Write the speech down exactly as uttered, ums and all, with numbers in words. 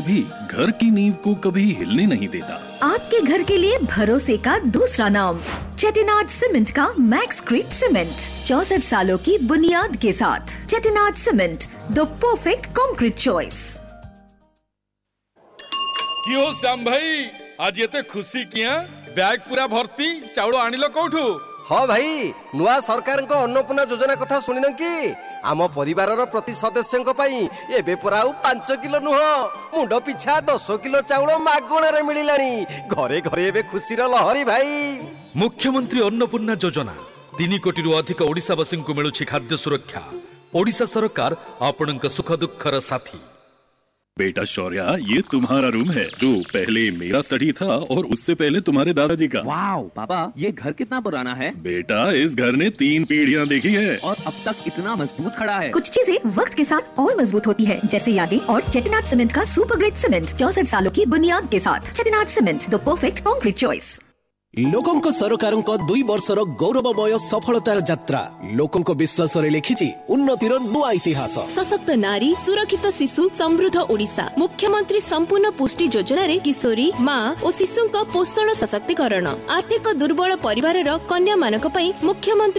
भी घर की नींव को कभी हिलने नहीं देता। आपके घर के लिए भरोसे का दूसरा नाम चेटिनाड सीमेंट का मैक्सक्रीट सीमेंट, चौसठ सालों की बुनियाद के साथ। Chettinad cement, the perfect concrete choice. क्यों श्याम भाई आज ये खुशी किया बैग पूरा भर्ती चाउल आनिलो कोठू? हाँ भाई, नुआ सरकार को अन्नपूर्णा योजना कथा सुनिन कि आम परिवार प्रति सदस्य एबे पुरा पांच किलो नुह मुंड पिछा दस किलो चाउल मागणार मिलिलानी। घरे घरे एबे खुशीर लहरी भाई। मुख्यमंत्री अन्नपूर्णा योजना तीन कोटी रु अधिक ओडिशावासी को मिलुछि खाद्य सुरक्षा। ओडिशा सरकार आपनक सुख दुखर साथी। बेटा शौर्या, ये तुम्हारा रूम है जो पहले मेरा स्टडी था और उससे पहले तुम्हारे दादाजी का। वाओ पापा, ये घर कितना पुराना है? बेटा इस घर ने तीन पीढ़ियां देखी है और अब तक इतना मजबूत खड़ा है। कुछ चीजें वक्त के साथ और मजबूत होती है, जैसे यादें। और चेटिनाड सीमेंट का सुपर ग्रेट सीमेंट, चौसठ सालों की बुनियाद के साथ। Chettinad cement, the perfect concrete choice. लोकंको सरकारंको दुई वर्षर गौरवमय सफलतार यात्रा लोकंको विश्वास रे लिखिछि उन्नतिर नुआ इतिहास। सशक्त नारी, सुरक्षित शिशु, समृद्ध ओडिशा। मुख्यमंत्री संपूर्ण पुष्टि योजना रे किशोरी, माँ और शिशुंको पोषण सशक्तिकरण। आर्थिक दुर्बल परिवारर कन्या मानक पई मुख्यमंत्री